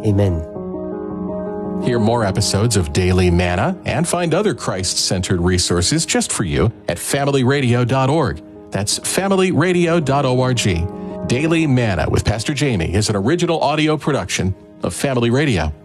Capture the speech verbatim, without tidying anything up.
Amen. Hear more episodes of Daily Manna and find other Christ-centered resources just for you at family radio dot org. That's family radio dot org. Daily Manna with Pastor Jamie is an original audio production of Family Radio.